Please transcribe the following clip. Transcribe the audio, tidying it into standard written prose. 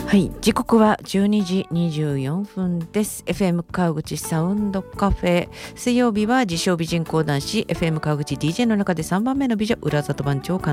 はい、時刻は12時24分です。 FM 川口サウンドカフェ、水曜日は自称美人講談師 FM 川口 DJ の中で3番目の美女、浦里番長